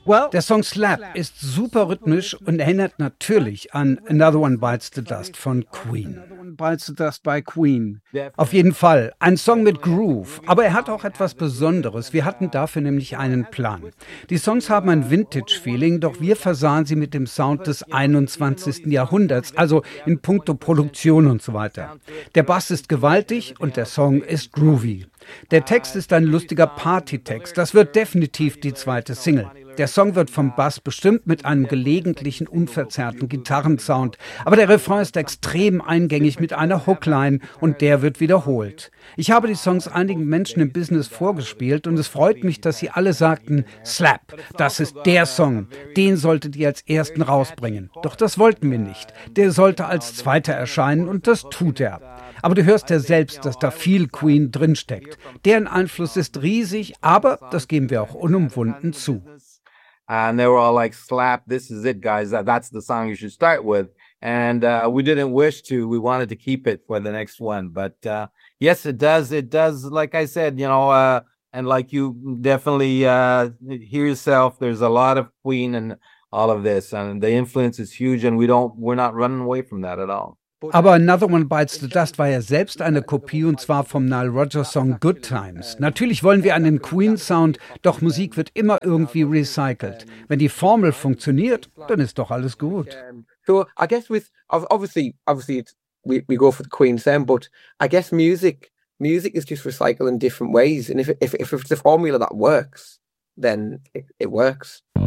Der Song Slap ist super rhythmisch und erinnert natürlich an Another One Bites the Dust von Queen. Auf jeden Fall, ein Song mit Groove, aber er hat auch etwas Besonderes. Wir hatten dafür nämlich einen Plan. Die Songs haben ein Vintage-Feeling, doch wir versahen sie mit dem Sound des 21. Jahrhunderts, also in puncto Produktion und so weiter. Der Bass ist gewaltig und der Song ist groovy. Der Text ist ein lustiger Partytext, das wird definitiv die zweite Single. Der Song wird vom Bass bestimmt mit einem gelegentlichen, unverzerrten Gitarrensound. Aber der Refrain ist extrem eingängig mit einer Hookline und der wird wiederholt. Ich habe die Songs einigen Menschen im Business vorgespielt und es freut mich, dass sie alle sagten, Slap, das ist der Song, den solltet ihr als ersten rausbringen. Doch das wollten wir nicht. Der sollte als zweiter erscheinen und das tut er. Aber du hörst ja selbst, dass da viel Queen drinsteckt. Deren Einfluss ist riesig, aber das geben wir auch unumwunden zu. And they were all like, Slap, this is it, guys. That's the song you should start with. And we didn't wish to. We wanted to keep it for the next one. But yes, it does. It does, like I said, and like you definitely hear yourself, there's a lot of Queen and all of this. And the influence is huge, and we're not running away from that at all. Aber Another One Bites the Dust war ja selbst eine Kopie und zwar vom Nile Rodgers Song Good Times. Natürlich wollen wir einen Queen-Sound, doch Musik wird immer irgendwie recycelt. Wenn die Formel funktioniert, dann ist doch alles gut. So I guess with obviously we go for the Queen sound, but I guess music is just recycled in different ways, and if it's a formula that works, then it works.